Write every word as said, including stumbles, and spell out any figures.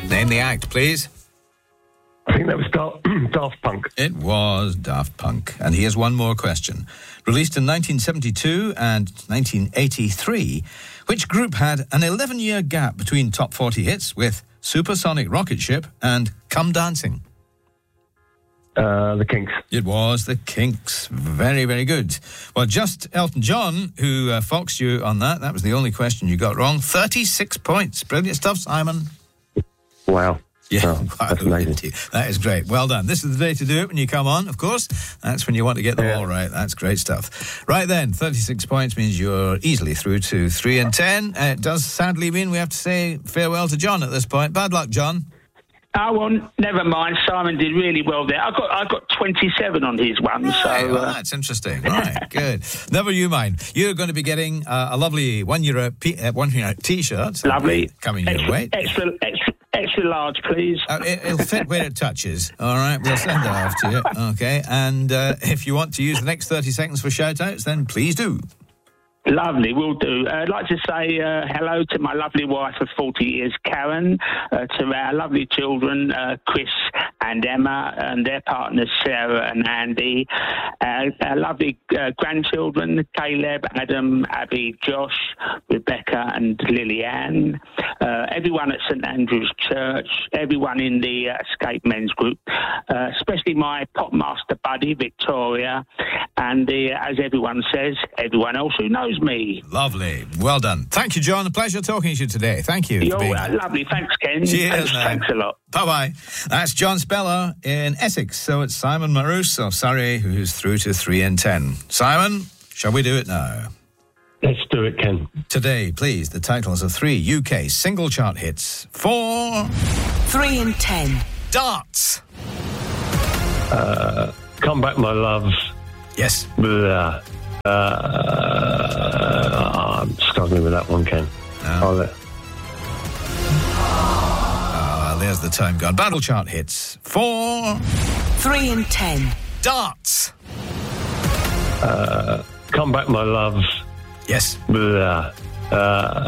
Name the act, please. I think that was Daft, Daft Punk. It was Daft Punk. And here's one more question. Released in nineteen seventy-two and nineteen eighty-three, which group had an eleven-year gap between top forty hits with Supersonic Rocket Ship and Come Dancing? Uh, the Kinks. It was the Kinks. Very, very good. Well, just Elton John, who uh, foxed you on that. That was the only question you got wrong. thirty-six points. Brilliant stuff, Simon. Wow. Yeah, oh, that's amazing. That is great. Well done. This is the day to do it when you come on, of course. That's when you want to get them yeah. all right. That's great stuff. Right then, thirty-six points means you're easily through to three and ten. Uh, it does sadly mean we have to say farewell to John at this point. Bad luck, John. Oh, well, never mind. Simon did really well there. I got I got twenty-seven on his one. Right, so uh... well, that's interesting. Right, good. Never you mind. You're going to be getting uh, a lovely one euro p- uh, one euro t-shirt. Lovely. Coming extra, your way. Extra, extra, extra large, please. Uh, it, it'll fit where it touches. All right, we'll send that off to you. Okay, and uh, if you want to use the next thirty seconds for shout-outs, then please do. Lovely, will do. Uh, I'd like to say uh, hello to my lovely wife of forty years, Karen, uh, to our lovely children, uh, Chris and Emma, and their partners, Sarah and Andy, uh, our lovely uh, grandchildren, Caleb, Adam, Abby, Josh, Rebecca and Lillianne, uh, everyone at St Andrew's Church, everyone in the uh, Escape Men's Group, uh, especially my popmaster buddy, Victoria, and the, as everyone says, everyone else who knows me. Lovely. Well done. Thank you, John. A pleasure talking to you today. Thank you. You're uh, lovely. Thanks, Ken. Cheers, thanks, man. thanks a lot. Bye-bye. That's John Speller in Essex. So it's Simon Marus of Surrey who's through to three and ten. Simon, shall we do it now? Let's do it, Ken. Today, please, the titles of three U K single chart hits for... Three and ten. Darts. Uh, Come Back, My Love. Yes. Blah. Uh, I'm struggling with that one, Ken. No. I'll let... Ah, there's the time gone. Battle chart hits for... Three and ten. Darts. Uh, Come Back, My Love. Yes. Blah. Uh,